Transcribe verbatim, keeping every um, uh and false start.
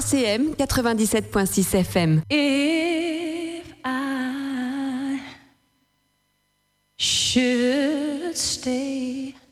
C M quatre-vingt-dix-sept point six F M. If I should stay